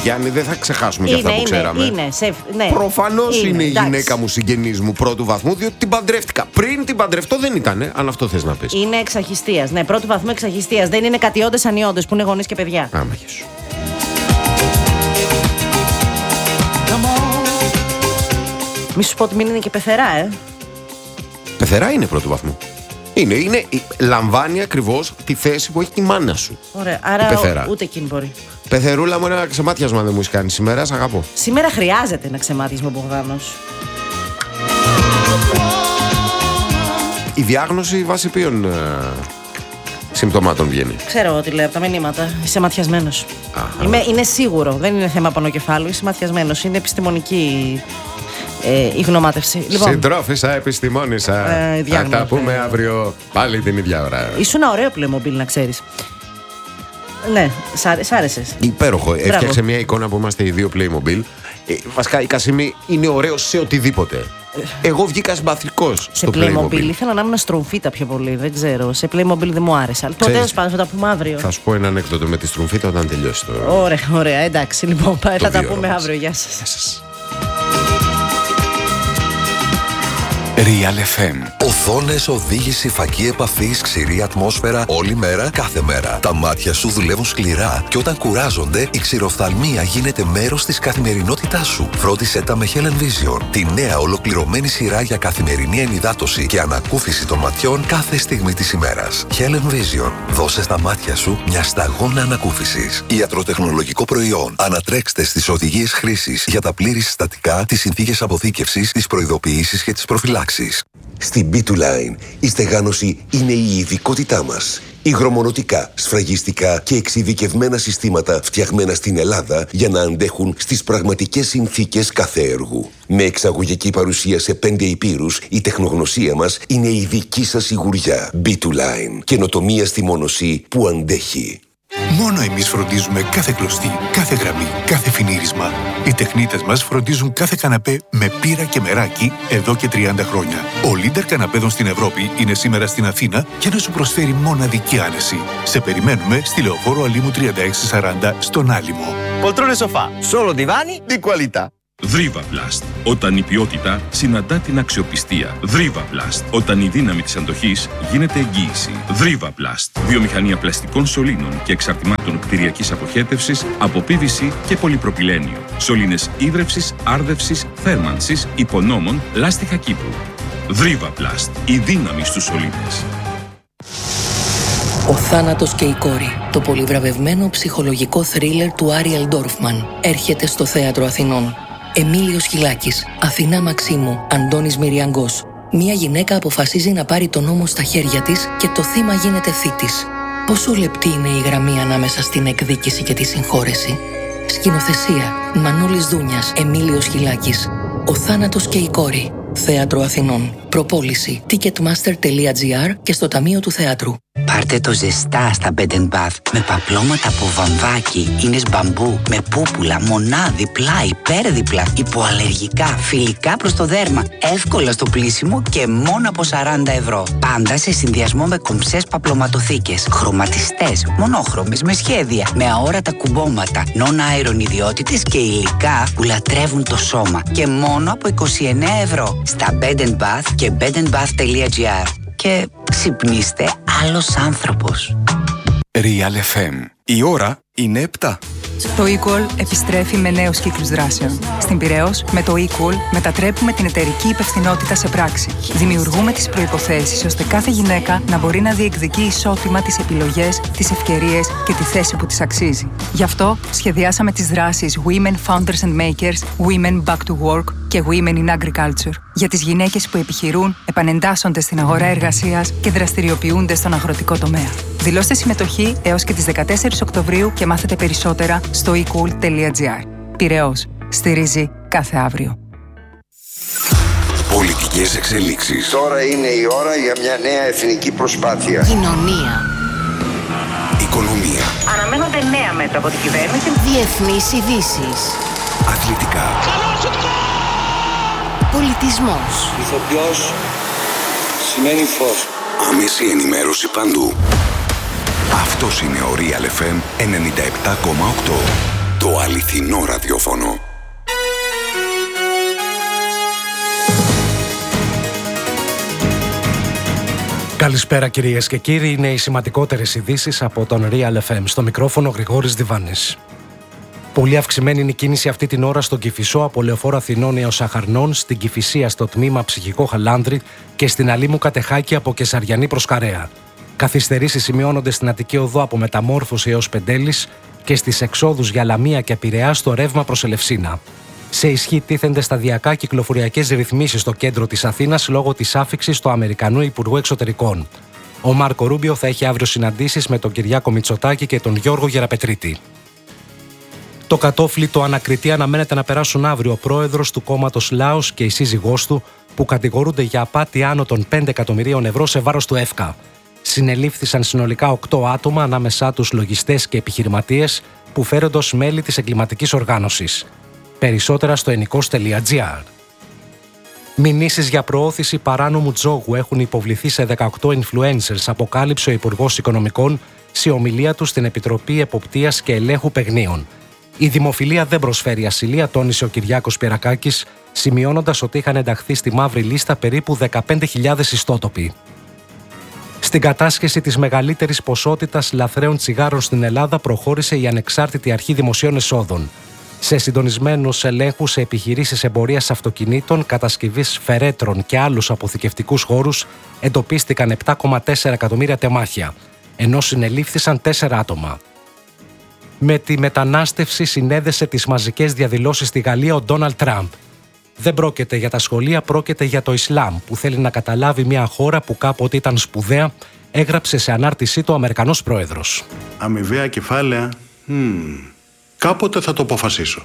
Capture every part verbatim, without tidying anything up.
Γιάννη, δεν θα ξεχάσουμε είναι, για αυτά που είναι, ξέραμε. Είναι, σε, ναι. Προφανώς είναι, είναι η εντάξει. γυναίκα μου συγγενής μου πρώτου βαθμού, διότι την παντρεύτηκα. Πριν την παντρευτώ δεν ήτανε, αν αυτό θες να πεις. Είναι εξαχιστίας. Ναι, πρώτου βαθμού εξαχιστίας. Δεν είναι κατιόντες ανιόντες που είναι γονείς και παιδιά. Άμα σου. Μη σου πω ότι μην είναι και πεθερά, ε. Πεθερά είναι πρώτου βαθμού. Είναι, είναι, λαμβάνει ακριβώς τη θέση που έχει η μάνα σου. Ωραία, άρα ο, ούτε εκείνη μπορεί. Πεθερούλα μου, ένα ξεμάτιασμα δεν μου έχει κάνει σήμερα, σ' αγαπώ. Σήμερα χρειάζεται ένα ξεμάτιασμα, Μπογδάνος. Η διάγνωση βάσει ποιων ε, συμπτωμάτων βγαίνει? Ξέρω εγώ τι λέω από τα μηνύματα. Είσαι ματιασμένος. Είμαι, είναι σίγουρο, δεν είναι θέμα πονοκεφάλου. Είσαι ματιασμένος. Είναι επιστημονική ε, η γνωμάτευση. Λοιπόν, συντρόφισσα, επιστημόνισσα. Ε, Θα τα πούμε αύριο πάλι την ίδια ώρα. Ήσουν ένα ωραίο Playmobil, να ξέρεις. Ναι, σ' άρεσες. Υπέροχο. Έφτιαξε μια εικόνα που είμαστε οι δύο Playmobil. Ε, βασικά η Κασίμη είναι ωραίο σε οτιδήποτε. Εγώ βγήκα συμπαθητικός στο Playmobil. Playmobil ήθελα να ήμουν στρομφίτα πιο πολύ, δεν ξέρω. Σε Playmobil δεν μου άρεσε. Αλλά τότε τέλος πάντων θα τα πούμε αύριο. Θα σου πω ένα ανέκδοτο με τη στρομφίτα όταν τελειώσει το. Ωραία, ωραία, εντάξει. Λοιπόν, θα τα πούμε αύριο. Γεια σας. Γεια σας. Real εφ εμ. Οθόνες, οδήγηση, φακή επαφής, ξηρή ατμόσφαιρα, όλη μέρα, κάθε μέρα. Τα μάτια σου δουλεύουν σκληρά και όταν κουράζονται, η ξηροφθαλμία γίνεται μέρος της καθημερινότητάς σου. Φρόντισέ τα με Helen Vision, τη νέα ολοκληρωμένη σειρά για καθημερινή ενυδάτωση και ανακούφιση των ματιών κάθε στιγμή της ημέρας. Helen Vision. Δώσε στα μάτια σου μια σταγόνα ανακούφισης. Ιατροτεχνολογικό προϊόν. Ανατρέξτε στις οδηγίες χρήσης για τα πλήρη συστατικά, τις συνθήκες αποθήκευσης, τις προειδοποιήσεις και τις προφυλάξεις. Στην μπι τού Line η στεγάνωση είναι η ειδικότητά μας. Υγρομονωτικά, σφραγιστικά και εξειδικευμένα συστήματα φτιαγμένα στην Ελλάδα για να αντέχουν στις πραγματικές συνθήκες κάθε έργου. Με εξαγωγική παρουσία σε πέντε υπήρους, η τεχνογνωσία μας είναι η δική σας σιγουριά. μπι τού Line. Καινοτομία στη μόνωση που αντέχει. Μόνο εμείς φροντίζουμε κάθε κλωστή, κάθε γραμμή, κάθε φινίρισμα. Οι τεχνίτες μας φροντίζουν κάθε καναπέ με πύρα και μεράκι εδώ και τριάντα χρόνια. Ο Λίντερ καναπέδων στην Ευρώπη είναι σήμερα στην Αθήνα για να σου προσφέρει μοναδική άνεση. Σε περιμένουμε στη Λεωφόρο Αλήμου τριάντα έξι σαράντα στον Άλυμο. Poltrone sofà, solo divani di qualità. Δρίβαβλαστ. Όταν η ποιότητα συναντά την αξιοπιστία. Δρίβαβλαστ. Όταν η δύναμη της αντοχής γίνεται εγγύηση. Δρίβαβλαστ. Βιομηχανία πλαστικών σωλήνων και εξαρτημάτων κτηριακής αποχέτευσης από πι βι σι και πολυπροπυλένιο. Σωλήνες ίδρευσης, άρδευσης, θέρμανσης, υπονόμων, λάστιχα Κύπρου. Δρίβαβλαστ. Η δύναμη στους σωλήνες. Ο θάνατος και η κόρη. Το πολυβραβευμένο ψυχολογικό θρίλερ του Άριελ Ντόρφμαν έρχεται στο Θέατρο Αθηνών. Εμίλιος Χιλάκης, Αθηνά Μαξίμου, Αντώνης Μυριαγκός. Μία γυναίκα αποφασίζει να πάρει τον νόμο στα χέρια της και το θύμα γίνεται θήτης. Πόσο λεπτή είναι η γραμμή ανάμεσα στην εκδίκηση και τη συγχώρεση. Σκηνοθεσία Μανώλης Δούνιας, Εμίλιος Χιλάκης. Ο θάνατος και η κόρη. Θέατρο Αθηνών. Προπόληση ticketmaster τελεία τζι άρ και στο Ταμείο του Θεάτρου. Πάρτε το ζεστά στα Bed and Bath με παπλώματα από βαμβάκι, ίνες μπαμπού, με πούπουλα, μονάδι, πλάι, υπέρδιπλα, υποαλλεργικά, φιλικά προς το δέρμα, εύκολα στο πλύσιμο και μόνο από σαράντα ευρώ. Πάντα σε συνδυασμό με κομψές παπλωματοθήκες, χρωματιστές, μονόχρωμες, με σχέδια, με αόρατα κουμπώματα, non-iron ιδιότητες και υλικά που λατρεύουν το σώμα και μόνο από είκοσι εννέα ευρώ στα Bed and Bath και bed and bath τελεία τζι άρ. Και ξυπνήστε άλλος άνθρωπος. Real εφ εμ. Η ώρα είναι επτά. Το Equal επιστρέφει με νέους κύκλους δράσεων. Στην Πειραιώς, με το Equal μετατρέπουμε την εταιρική υπευθυνότητα σε πράξη. Δημιουργούμε τις προϋποθέσεις ώστε κάθε γυναίκα να μπορεί να διεκδικεί ισότιμα τις επιλογές, τις ευκαιρίες και τη θέση που της αξίζει. Γι' αυτό σχεδιάσαμε τις δράσεις Women Founders and Makers, Women Back to Work και Women in Agriculture για τις γυναίκες που επιχειρούν, επανεντάσσονται στην αγορά εργασίας και δραστηριοποιούνται στον αγροτικό τομέα. Δηλώστε συμμετοχή έως και τις δεκατέσσερις Οκτωβρίου και μάθετε περισσότερα στο e cool τελεία τζι άρ. Πειραιώς. Στηρίζει κάθε αύριο. Πολιτικές εξελίξεις. Τώρα είναι η ώρα για μια νέα εθνική προσπάθεια. Κοινωνία. Οικονομία. Αναμένονται νέα μέτρα από την κυβέρνηση. Διεθνείς ειδήσεις. Αθλητικά. Πολιτισμός. Ηθοποιός σημαίνει φως. Άμεση ενημέρωση παντού. Αυτός είναι ο Real εφ εμ ενενήντα επτά κόμμα οκτώ. Το αληθινό. Αθηνό ραδιόφωνο. Καλησπέρα κυρίες και κύριοι, είναι οι σημαντικότερες ειδήσεις από τον Real εφ εμ. Στο μικρόφωνο Γρηγόρης Διβάνης. Πολύ αυξημένη είναι η κίνηση αυτή την ώρα στον Κηφισό από Λεωφόρο Αθηνών έως Αχαρνών, στην Κηφισία στο τμήμα Ψυχικό Χαλάνδρη και στην Αλήμου Κατεχάκη από Κεσαριανή προς Καρέα. Καθυστερήσεις σημειώνονται στην Αττική Οδό από Μεταμόρφωση έως Πεντέλης και στις εξόδους για Λαμία και Πειραιά στο ρεύμα προς Ελευσίνα. Σε ισχύ τίθενται σταδιακά κυκλοφοριακές ρυθμίσεις στο κέντρο της Αθήνας λόγω της άφιξης του Αμερικανού Υπουργού Εξωτερικών. Ο Μάρκο Ρούμπιο θα έχει αύριο συναντήσεις με τον Κυριάκο Μητσοτάκη και τον Γιώργο Γεραπετρίτη. Το κατόφλι το ανακριτή αναμένεται να περάσουν αύριο ο πρόεδρος του κόμματος Λάος και η σύζυγός του, που κατηγορούνται για απάτη άνω των πέντε εκατομμυρίων ευρώ σε βάρος του ΕΦΚΑ. Συνελήφθησαν συνολικά οκτώ άτομα, ανάμεσά τους λογιστές και επιχειρηματίες, που φέρονται ως μέλη της εγκληματικής οργάνωσης. Περισσότερα στο ενικός τελεία τζι άρ. Μηνύσεις για προώθηση παράνομου τζόγου έχουν υποβληθεί σε δεκαοκτώ influencers, αποκάλυψε ο Υπουργός Οικονομικών σε ομιλία του στην Επιτροπή Εποπτείας και Ελέγχου Παιγνίων. Η δημοφιλία δεν προσφέρει ασυλία, τόνισε ο Κυριάκος Πιερακάκης, σημειώνοντας ότι είχαν ενταχθεί στη μαύρη λίστα περίπου δεκαπέντε χιλιάδες ιστότοποι. Στην κατάσχεση της μεγαλύτερης ποσότητας λαθρέων τσιγάρων στην Ελλάδα προχώρησε η Ανεξάρτητη Αρχή Δημοσίων Εσόδων. Σε συντονισμένους ελέγχους σε επιχειρήσεις εμπορίας αυτοκινήτων, κατασκευής φερέτρων και άλλους αποθηκευτικούς χώρους εντοπίστηκαν επτά κόμμα τέσσερα εκατομμύρια τεμάχια, ενώ συνελήφθησαν τέσσερα άτομα. Με τη μετανάστευση συνέδεσε τις μαζικές διαδηλώσεις στη Γαλλία ο Ντόναλντ Τραμπ. Δεν πρόκειται για τα σχολεία, πρόκειται για το Ισλάμ, που θέλει να καταλάβει μια χώρα που κάποτε ήταν σπουδαία, έγραψε σε ανάρτησή του ο Αμερικανός πρόεδρος. Αμοιβαία κεφάλαια, hmm. κάποτε θα το αποφασίσω.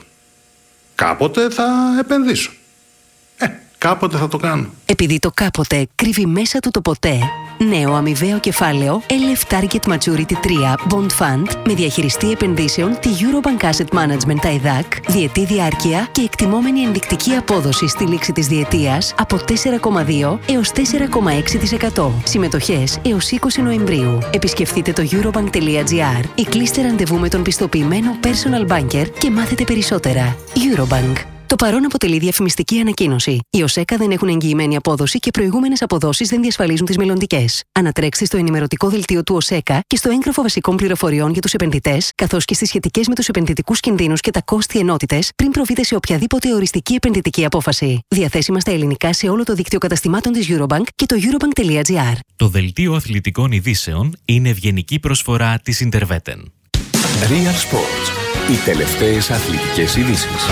Κάποτε θα επενδύσω. Ε, κάποτε θα το κάνω. Επειδή το κάποτε κρύβει μέσα του το ποτέ, νέο αμοιβαίο κεφάλαιο ελ εφ Target Maturity τρία Bond Fund με διαχειριστή επενδύσεων τη Eurobank Asset Management άι ντι έι σι, διετή διάρκεια και εκτιμόμενη ενδεικτική απόδοση στη λήξη της διετίας από τέσσερα κόμμα δύο έως τέσσερα κόμμα έξι τοις εκατό. Συμμετοχές έως είκοσι Νοεμβρίου. Επισκεφτείτε το eurobank τελεία τζι άρ ή κλείστε ραντεβού με τον πιστοποιημένο personal banker και μάθετε περισσότερα. Eurobank. Το παρόν αποτελεί διαφημιστική ανακοίνωση. Οι ΟΣΕΚΑ δεν έχουν εγγυημένη απόδοση και προηγούμενες αποδόσεις δεν διασφαλίζουν τις μελλοντικές. Ανατρέξτε στο ενημερωτικό δελτίο του ΟΣΕΚΑ και στο έγγραφο βασικών πληροφοριών για τους επενδυτές, καθώς και στις σχετικές με τους επενδυτικούς κινδύνους και τα κόστη ενότητες, πριν προβείτε σε οποιαδήποτε οριστική επενδυτική απόφαση. Διαθέσιμα στα ελληνικά σε όλο το δίκτυο καταστημάτων της Eurobank και το eurobank τελεία τζι άρ. Το δελτίο αθλητικών ειδήσεων είναι ευγενική προσφορά της Interveten. Real Sports. Οι τελευταίες αθλητικές ειδήσεις.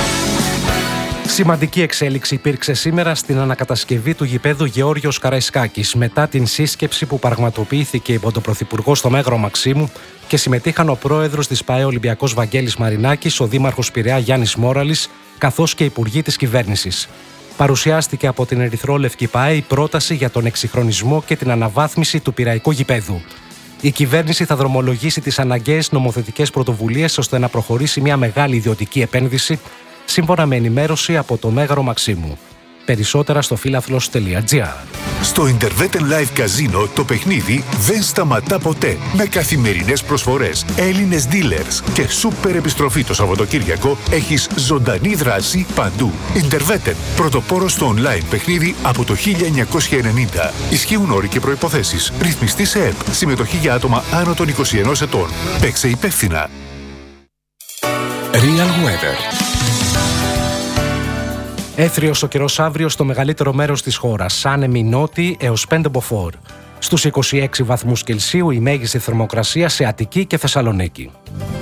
Σημαντική εξέλιξη υπήρξε σήμερα στην ανακατασκευή του γηπέδου Γεώργιος Καραϊσκάκης μετά την σύσκεψη που πραγματοποιήθηκε υπό τον Πρωθυπουργό στο Μέγαρο Μαξίμου και συμμετείχαν ο πρόεδρος της ΠΑΕ Ολυμπιακός Βαγγέλης Μαρινάκης, ο δήμαρχος Πειραιά Γιάννης Μόραλης, καθώς και υπουργοί της κυβέρνησης. Παρουσιάστηκε από την Ερυθρόλευκη ΠΑΕ η πρόταση για τον εξυγχρονισμό και την αναβάθμιση του πειραϊκού γηπέδου. Η κυβέρνηση θα δρομολογήσει τις αναγκαίες νομοθετικές πρωτοβουλίες ώστε να προχωρήσει μια μεγάλη ιδιωτική επένδυση, σύμφωνα με ενημέρωση από το Μέγαρο Μαξίμου. Περισσότερα στο φίλαθλος τελεία τζι άρ. Στο Interveten Live Casino το παιχνίδι δεν σταματά ποτέ. Με καθημερινές προσφορές, Έλληνες dealers και σούπερ επιστροφή το Σαββατοκύριακο, έχεις ζωντανή δράση παντού. Interveten, πρωτοπόρος στο online παιχνίδι από το χίλια εννιακόσια ενενήντα. Ισχύουν όροι και προϋποθέσεις. Ρυθμιστή σε ΕΠ. Συμμετοχή για άτομα άνω των είκοσι ενός ετών. Παίξε υπεύθυνα. Real Weather. Έθριος ο καιρός αύριο στο μεγαλύτερο μέρος της χώρας, άνεμοι νότιοι έως πέντε μποφόρ. Στους είκοσι έξι βαθμούς Κελσίου η μέγιστη θερμοκρασία σε Αττική και Θεσσαλονίκη.